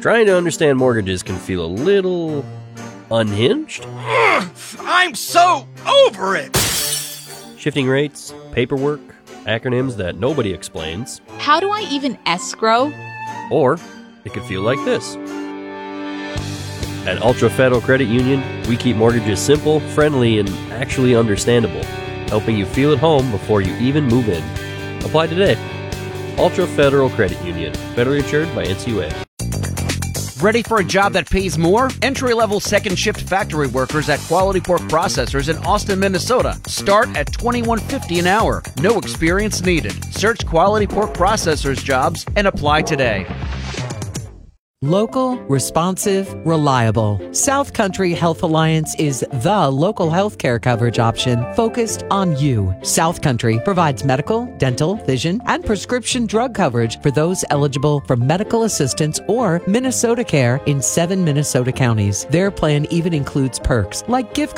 Trying to understand mortgages can feel a little unhinged. I'm so over it! Shifting rates, paperwork, acronyms that nobody explains. How do I even escrow? Or it could feel like this. At Ultra Federal Credit Union, we keep mortgages simple, friendly, and actually understandable, helping you feel at home before you even move in. Apply today. Ultra Federal Credit Union, federally insured by NCUA. Ready for a job that pays more? Entry-level second shift factory workers at Quality Pork Processors in Austin, Minnesota start at $21.50 an hour. No experience needed. Search Quality Pork Processors jobs and apply today. Local, responsive, reliable. South Country Health Alliance is the local healthcare coverage option focused on you. South Country provides medical, dental, vision, and prescription drug coverage for those eligible for medical assistance or Minnesota Care in 7 Minnesota counties. Their plan even includes perks like gift